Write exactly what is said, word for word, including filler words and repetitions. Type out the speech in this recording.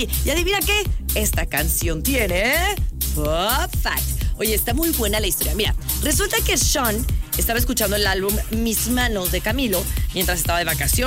sí. Y adivina qué, esta canción tiene Pop Fact. Oye, está muy buena la historia. Mira, resulta que Sean estaba escuchando el álbum Mis Manos de Camilo mientras estaba de vacaciones.